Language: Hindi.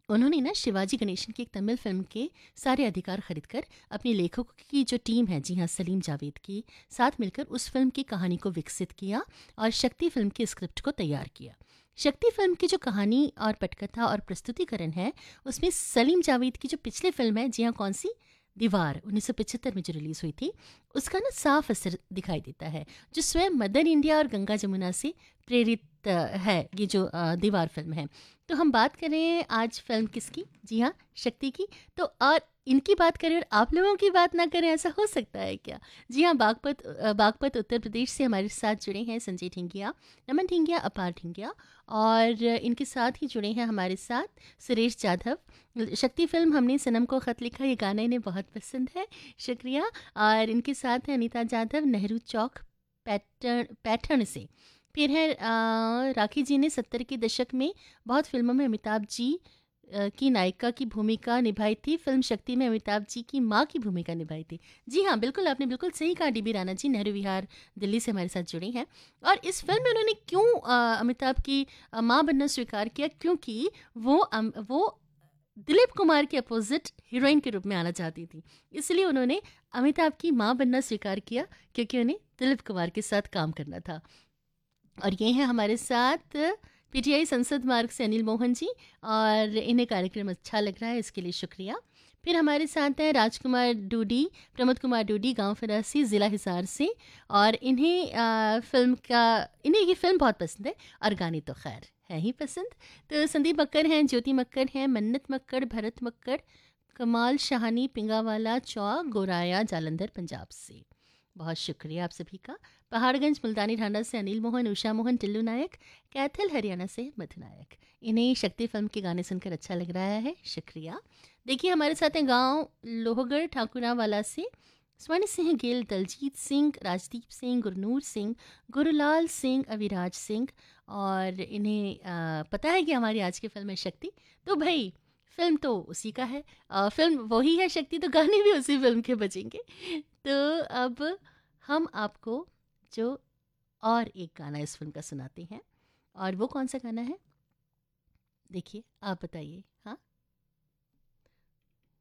उन्होंने ना शिवाजी गणेशन की एक तमिल फ़िल्म के सारे अधिकार खरीद कर अपनी लेखकों की जो टीम है, जी हाँ, सलीम जावेद के साथ मिलकर उस फ़िल्म की कहानी को विकसित किया और शक्ति फ़िल्म की स्क्रिप्ट को तैयार किया। शक्ति फ़िल्म की जो कहानी और पटकथा और प्रस्तुतिकरण है, उसमें सलीम जावेद की जो पिछली फ़िल्म है, जी हाँ, कौन-सी? दीवार 1975 में जो रिलीज़ हुई थी, उसका ना साफ असर दिखाई देता है, जो स्वयं मदर इंडिया और गंगा जमुना से प्रेरित है ये जो दीवार फ़िल्म है। तो हम बात करें आज फ़िल्म किसकी? जी हाँ, शक्ति की। तो और इनकी बात करें और आप लोगों की बात ना करें, ऐसा हो सकता है क्या? जी हाँ, बागपत उत्तर प्रदेश से हमारे साथ जुड़े हैं संजय ढिंगिया, नमन ढिंगिया, अपार ढिंगिया और इनके साथ ही जुड़े हैं हमारे साथ सुरेश जाधव। शक्ति फ़िल्म हमने सनम को ख़त लिखा, ये गाना इन्हें बहुत पसंद है, शुक्रिया। और इनके साथ हैं अनीता जाधव, नेहरू चौक पैठण से। फिर है राखी जी ने 70 के दशक में बहुत फिल्मों में अमिताभ जी की नायिका की भूमिका निभाई थी। फ़िल्म शक्ति में अमिताभ जी की माँ की भूमिका निभाई थी। जी हाँ, बिल्कुल आपने बिल्कुल सही कहा। डीबी राणा जी नेहरू विहार दिल्ली से हमारे साथ जुड़ी हैं। और इस फ़िल्म में उन्होंने क्यों अमिताभ की माँ बनना स्वीकार किया? क्योंकि वो दिलीप कुमार के अपोज़िट हीरोइन के रूप में आना चाहती थी। इसलिए उन्होंने अमिताभ की माँ बनना स्वीकार किया, क्योंकि उन्हें दिलीप कुमार के साथ काम करना था। और ये हैं हमारे साथ पीटीआई संसद मार्ग से अनिल मोहन जी, और इन्हें कार्यक्रम अच्छा लग रहा है, इसके लिए शुक्रिया। फिर हमारे साथ हैं राजकुमार डूडी, प्रमोद कुमार डूडी, गांव फरासी, ज़िला हिसार से। और इन्हें ये फिल्म बहुत पसंद है और गाने तो खैर है ही पसंद। तो संदीप मक्कर हैं, ज्योति मक्कर हैं, मन्नत मक्कर, भरत मक्कर, कमाल शाहानी, पिंगावाला चौक, गोराया, जालंधर पंजाब से। बहुत शुक्रिया आप सभी का। पहाड़गंज मुल्तानी ढांडा से अनिल मोहन, उषा मोहन, टिल्लू नायक, कैथल हरियाणा से मधु नायक। इन्हें शक्ति फिल्म के गाने सुनकर अच्छा लग रहा है, शुक्रिया। देखिए हमारे साथ हैं गांव लोहगढ़ ठाकुरावाला से स्वर्ण सिंह गिल, दलजीत सिंह, राजदीप सिंह, गुरनूर सिंह, गुरुलाल सिंह, अविराज सिंह। और इन्हें पता है कि हमारी आज की फिल्म है शक्ति। तो भाई फिल्म तो उसी का है, फिल्म वही है शक्ति, तो गाने भी उसी फिल्म के बजेंगे। तो अब हम आपको जो और एक गाना इस फिल्म का सुनाते हैं, और वो कौन सा गाना है, देखिए आप बताइए। हाँ,